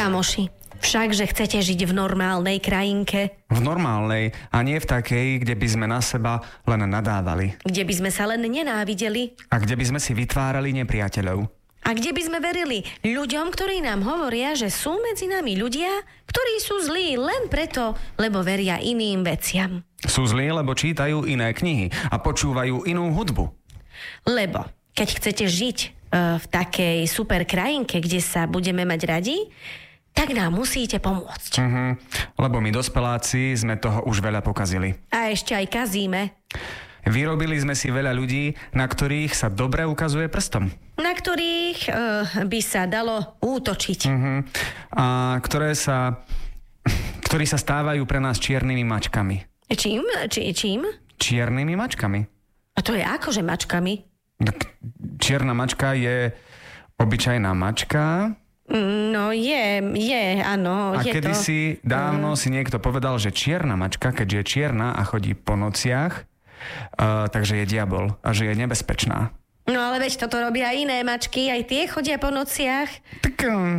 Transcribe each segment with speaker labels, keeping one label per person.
Speaker 1: Kamoši, však, že chcete žiť v normálnej krajinke.
Speaker 2: V normálnej a nie v takej, kde by sme na seba len nadávali.
Speaker 1: Kde by sme sa len nenávideli.
Speaker 2: A kde by sme si vytvárali nepriateľov.
Speaker 1: A kde by sme verili ľuďom, ktorí nám hovoria, že sú medzi nami ľudia, ktorí sú zlí len preto, lebo veria iným veciam.
Speaker 2: Sú zlí, lebo čítajú iné knihy a počúvajú inú hudbu.
Speaker 1: Lebo keď chcete žiť v takej super krajinke, kde sa budeme mať radi, tak nám musíte pomôcť.
Speaker 2: Lebo my dospeláci sme toho už veľa pokazili.
Speaker 1: A ešte aj kazíme.
Speaker 2: Vyrobili sme si veľa ľudí, na ktorých sa dobre ukazuje prstom.
Speaker 1: Na ktorých by sa dalo útočiť.
Speaker 2: A ktorí sa stávajú pre nás čiernymi mačkami.
Speaker 1: Čím?
Speaker 2: Čiernymi mačkami.
Speaker 1: A to je akože mačkami?
Speaker 2: Čierna mačka je obyčajná mačka.
Speaker 1: No áno.
Speaker 2: A
Speaker 1: je
Speaker 2: kedysi dávno si niekto povedal, že čierna mačka, keďže je čierna a chodí po nociach, takže je diabol a že je nebezpečná.
Speaker 1: No ale veď toto robia iné mačky, aj tie chodia po nociach.
Speaker 2: Tak...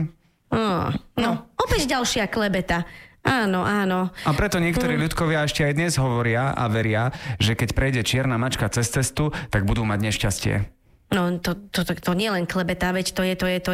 Speaker 1: Opäť ďalšia klebeta. Áno.
Speaker 2: A preto niektorí ľudkovia ešte aj dnes hovoria a veria, že keď prejde čierna mačka cez cestu, tak budú mať nešťastie.
Speaker 1: No to nie len klebeta, veď to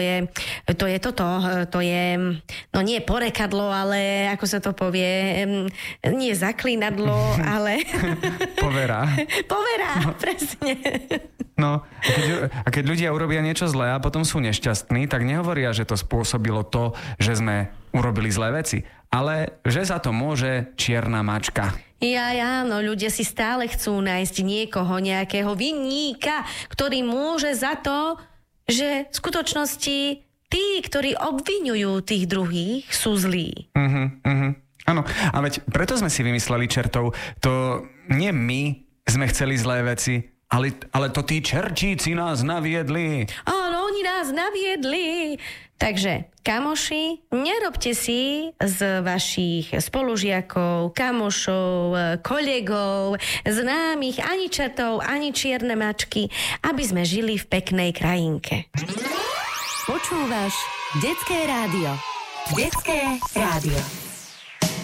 Speaker 1: je nie porekadlo, ale ako sa to povie, nie zaklínadlo, ale...
Speaker 2: Povera.
Speaker 1: Povera, presne.
Speaker 2: No, a keď ľudia urobia niečo zlé a potom sú nešťastní, tak nehovoria, že to spôsobilo to, že sme urobili zlé veci, ale že za to môže čierna mačka.
Speaker 1: Áno, ľudia si stále chcú nájsť nejakého vinníka, ktorý môže za to, že v skutočnosti tí, ktorí obviňujú tých druhých, sú zlí.
Speaker 2: Áno, a veď preto sme si vymysleli čertov. To nie my sme chceli zlé veci, ale to tí čertíci nás naviedli.
Speaker 1: Áno, oni nás naviedli. Takže, kamoši, nerobte si z vašich spolužiakov, kamošov, kolegov, známych ani čertov, ani čierne mačky, aby sme žili v peknej krajinke.
Speaker 3: Počúvaš Detské rádio. Detské rádio.